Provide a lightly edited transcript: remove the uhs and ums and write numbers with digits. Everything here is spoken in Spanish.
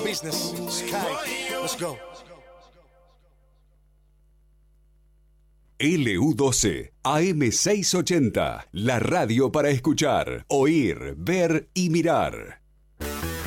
business. Sky, let's go. LU12, AM680, la radio para escuchar, oír, ver y mirar.